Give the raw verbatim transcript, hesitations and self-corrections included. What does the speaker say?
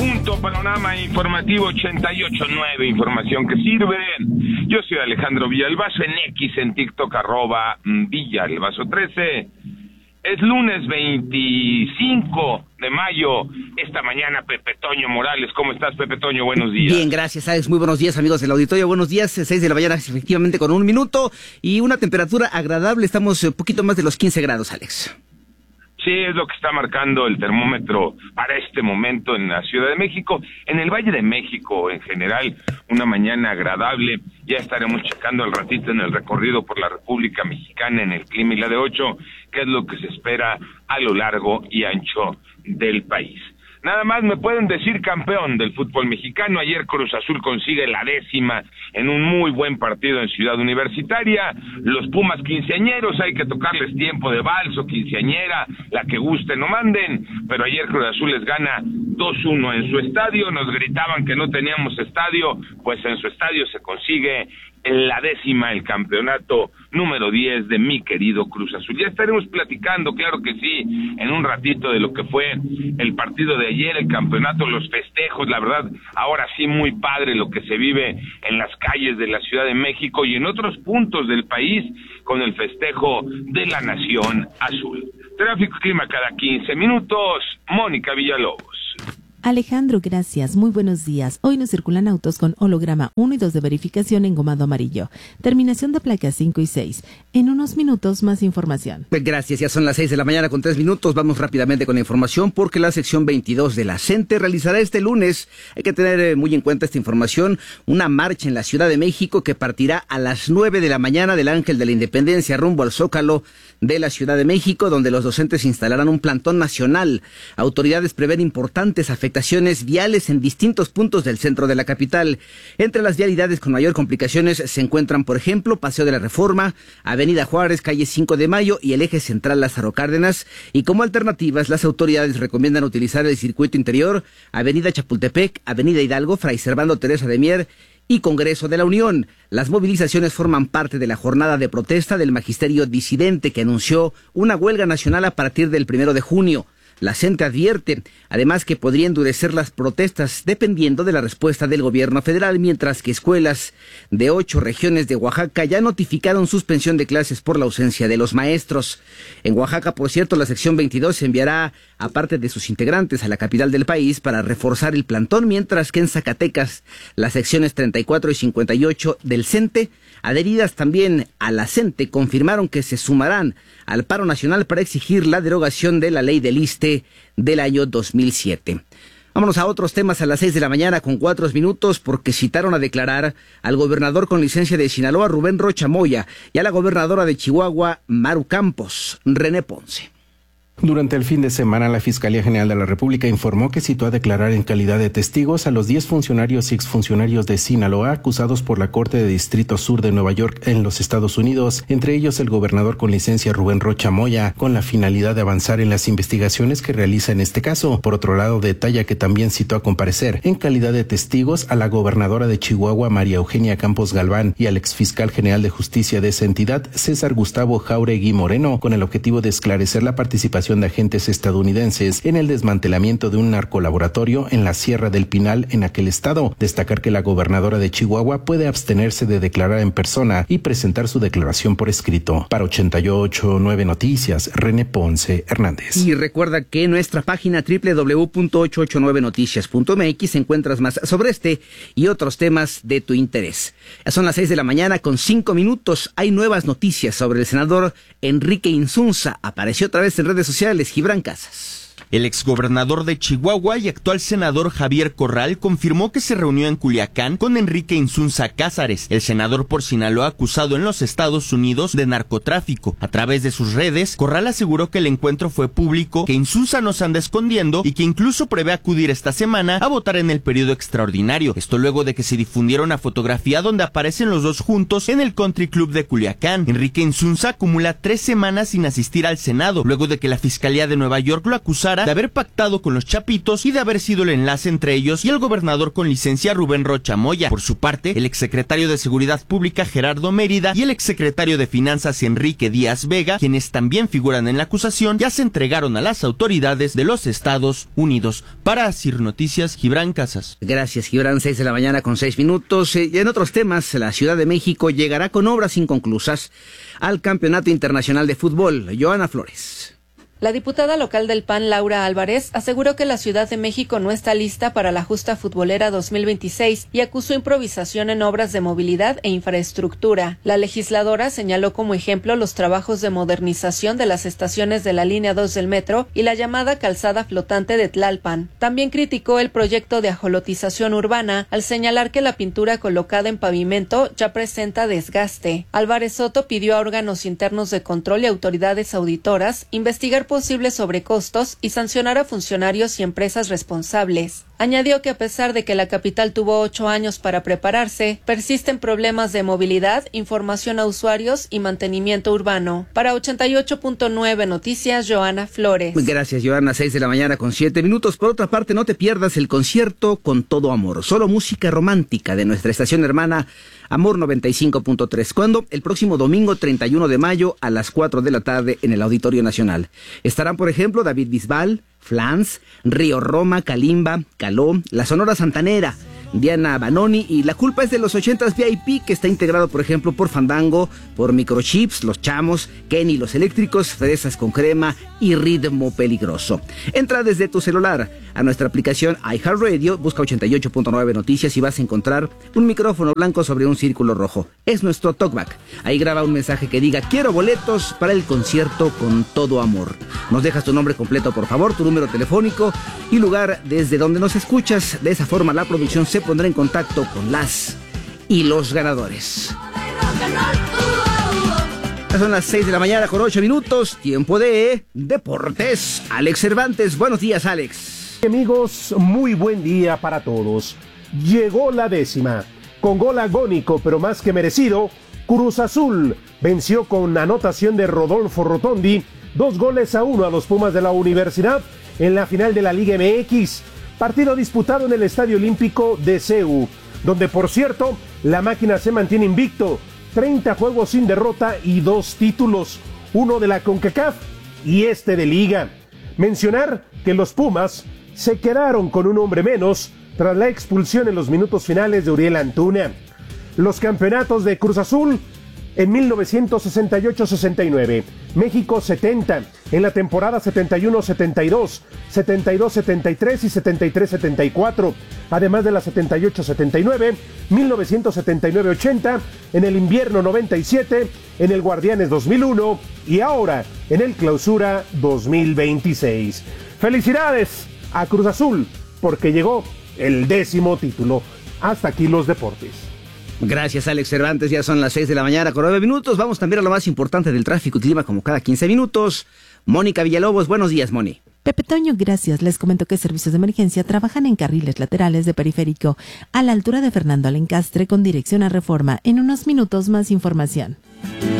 punto, panorama informativo ochenta y ocho nueve, información que sirve. Yo soy Alejandro Villalbazo, en X, en TikTok, arroba Villalbazo trece. Es lunes veinticinco de mayo. Esta mañana, Pepe Toño Morales. ¿Cómo estás, Pepe Toño? Buenos días. Bien, gracias, Alex. Muy buenos días, amigos del auditorio. Buenos días, seis de la mañana, efectivamente, con un minuto y una temperatura agradable. Estamos un poquito más de los quince grados, Alex. Sí, es lo que está marcando el termómetro para este momento en la Ciudad de México. En el Valle de México, en general, una mañana agradable. Ya estaremos checando al ratito en el recorrido por la República Mexicana en el clima y la de ocho, qué es lo que se espera a lo largo y ancho del país. Nada más me pueden decir campeón del fútbol mexicano. Ayer Cruz Azul consigue la décima en un muy buen partido en Ciudad Universitaria. Los Pumas quinceañeros, hay que tocarles tiempo de vals o quinceañera, la que gusten o manden, pero ayer Cruz Azul les gana dos uno en su estadio. Nos gritaban que no teníamos estadio, pues en su estadio se consigue la décima, el campeonato número diez de mi querido Cruz Azul. Ya estaremos platicando, claro que sí, en un ratito de lo que fue el partido de ayer, el campeonato, los festejos. La verdad, ahora sí muy padre lo que se vive en las calles de la Ciudad de México y en otros puntos del país con el festejo de la Nación Azul. Tráfico y clima cada quince minutos. Mónica Villalobos. Alejandro, gracias. Muy buenos días. Hoy nos circulan autos con holograma uno y dos de verificación en gomado amarillo. Terminación de placas cinco y seis. En unos minutos más información. Gracias, ya son las seis de la mañana con tres minutos. Vamos rápidamente con la información porque la sección veintidós de la CENTE realizará este lunes, hay que tener muy en cuenta esta información, una marcha en la Ciudad de México que partirá a las nueve de la mañana del Ángel de la Independencia rumbo al Zócalo de la Ciudad de México, donde los docentes instalarán un plantón nacional. Autoridades prevén importantes afectaciones viales en distintos puntos del centro de la capital. Entre las vialidades con mayor complicaciones se encuentran, por ejemplo, Paseo de la Reforma, Avenida Juárez, calle cinco de mayo y el eje central Lázaro Cárdenas. Y como alternativas, las autoridades recomiendan utilizar el circuito interior, Avenida Chapultepec, Avenida Hidalgo, Fray Servando Teresa de Mier y Congreso de la Unión. Las movilizaciones forman parte de la jornada de protesta del magisterio disidente que anunció una huelga nacional a partir del primero de junio. La CENTE advierte, además, que podría endurecer las protestas dependiendo de la respuesta del gobierno federal, mientras que escuelas de ocho regiones de Oaxaca ya notificaron suspensión de clases por la ausencia de los maestros. En Oaxaca, por cierto, la sección veintidós enviará a parte de sus integrantes a la capital del país para reforzar el plantón, mientras que en Zacatecas las secciones treinta y cuatro y cincuenta y ocho del CENTE, adheridas también a la CENTE, confirmaron que se sumarán al paro nacional para exigir la derogación de la ley del ISSSTE del año dos mil siete. Vámonos a otros temas a las seis de la mañana con cuatro minutos, porque citaron a declarar al gobernador con licencia de Sinaloa, Rubén Rocha Moya, y a la gobernadora de Chihuahua, Maru Campos, René Ponce. Durante el fin de semana, la Fiscalía General de la República informó que citó a declarar en calidad de testigos a los diez funcionarios y exfuncionarios de Sinaloa acusados por la Corte de Distrito Sur de Nueva York en los Estados Unidos, entre ellos el gobernador con licencia Rubén Rocha Moya, con la finalidad de avanzar en las investigaciones que realiza en este caso. Por otro lado, detalla que también citó a comparecer en calidad de testigos a la gobernadora de Chihuahua, María Eugenia Campos Galván, y al exfiscal general de justicia de esa entidad, César Gustavo Jauregui Moreno, con el objetivo de esclarecer la participación de agentes estadounidenses en el desmantelamiento de un narcolaboratorio en la Sierra del Pinal en aquel estado. Destacar que la gobernadora de Chihuahua puede abstenerse de declarar en persona y presentar su declaración por escrito. Para ochenta y ocho nueve Noticias, René Ponce Hernández. Y recuerda que en nuestra página doble u doble u doble u punto ochocientos ochenta y nueve noticias punto m x encuentras más sobre este y otros temas de tu interés. Ya son las seis de la mañana con cinco minutos. Hay nuevas noticias sobre el senador Enrique Insunza. Apareció otra vez en redes sociales. Gibran Casas. El exgobernador de Chihuahua y actual senador Javier Corral confirmó que se reunió en Culiacán con Enrique Insunza Cázares, el senador por Sinaloa acusado en los Estados Unidos de narcotráfico. A través de sus redes, Corral aseguró que el encuentro fue público, que Insunza no se anda escondiendo y que incluso prevé acudir esta semana a votar en el periodo extraordinario. Esto luego de que se difundiera una fotografía donde aparecen los dos juntos en el Country Club de Culiacán. Enrique Insunza acumula tres semanas sin asistir al Senado, luego de que la Fiscalía de Nueva York lo acusara de haber pactado con los Chapitos y de haber sido el enlace entre ellos y el gobernador con licencia Rubén Rocha Moya. Por su parte, el exsecretario de Seguridad Pública Gerardo Mérida y el exsecretario de Finanzas Enrique Díaz Vega, quienes también figuran en la acusación, ya se entregaron a las autoridades de los Estados Unidos. Para Asir Noticias, Gibran Casas. Gracias, Gibran. Seis de la mañana con seis minutos. Y en otros temas, la Ciudad de México llegará con obras inconclusas al Campeonato Internacional de Fútbol. Joana Flores. La diputada local del P A N, Laura Álvarez, aseguró que la Ciudad de México no está lista para la justa futbolera dos mil veintiséis y acusó improvisación en obras de movilidad e infraestructura. La legisladora señaló como ejemplo los trabajos de modernización de las estaciones de la línea dos del metro y la llamada calzada flotante de Tlalpan. También criticó el proyecto de ajolotización urbana al señalar que la pintura colocada en pavimento ya presenta desgaste. Álvarez Soto pidió a órganos internos de control y autoridades auditoras investigar posibles sobrecostos y sancionar a funcionarios y empresas responsables. Añadió que a pesar de que la capital tuvo ocho años para prepararse, persisten problemas de movilidad, información a usuarios y mantenimiento urbano. Para ochenta y ocho punto nueve Noticias, Joana Flores. Gracias, Joana. Seis de la mañana con siete minutos. Por otra parte, no te pierdas el concierto Con Todo Amor, solo música romántica de nuestra estación hermana Amor noventa y cinco punto tres, cuando el próximo domingo treinta y uno de mayo a las cuatro de la tarde en el Auditorio Nacional. Estarán, por ejemplo, David Bisbal, Flans, Río Roma, Kalimba, Caló, La Sonora Santanera, Diana Banoni y La Culpa es de los ochentas V I P, que está integrado, por ejemplo, por Fandango, por Microchips, Los Chamos, Kenny Los Eléctricos, Fresas con Crema y Ritmo Peligroso. Entra desde tu celular a nuestra aplicación iHeartRadio, busca ochenta y ocho punto nueve Noticias y vas a encontrar un micrófono blanco sobre un círculo rojo. Es nuestro talkback. Ahí graba un mensaje que diga: quiero boletos para el concierto Con Todo Amor. Nos dejas tu nombre completo, por favor, tu número telefónico y lugar desde donde nos escuchas. De esa forma la producción se pondrá en contacto con las y los ganadores. Son las seis de la mañana con ocho minutos, tiempo de Deportes. Alex Cervantes, buenos días, Alex. Amigos, muy buen día para todos. Llegó la décima. Con gol agónico, pero más que merecido, Cruz Azul venció con anotación de Rodolfo Rotondi, dos goles a uno a los Pumas de la Universidad en la final de la Liga M X. Partido disputado en el Estadio Olímpico de C E U, donde, por cierto, la máquina se mantiene invicto. treinta juegos sin derrota y dos títulos, uno de la CONCACAF y este de Liga. Mencionar que los Pumas se quedaron con un hombre menos tras la expulsión en los minutos finales de Uriel Antuna. Los campeonatos de Cruz Azul en mil novecientos sesenta y ocho sesenta y nueve, México setenta, en la temporada setenta y uno setenta y dos, setenta y dos setenta y tres y setenta y tres setenta y cuatro, además de la setenta y ocho setenta y nueve, mil novecientos setenta y nueve ochenta, en el invierno noventa y siete, en el Guardianes dos mil uno y ahora en el Clausura dos mil veintiséis. ¡Felicidades a Cruz Azul! Porque llegó el décimo título. Hasta aquí los deportes. Gracias, Alex Cervantes. Ya son las seis de la mañana con nueve minutos. Vamos también a lo más importante del tráfico y clima, como cada quince minutos. Mónica Villalobos, buenos días, Moni. Pepe Toño, gracias. Les comento que servicios de emergencia trabajan en carriles laterales de periférico a la altura de Fernando Alencastre con dirección a Reforma. En unos minutos más información.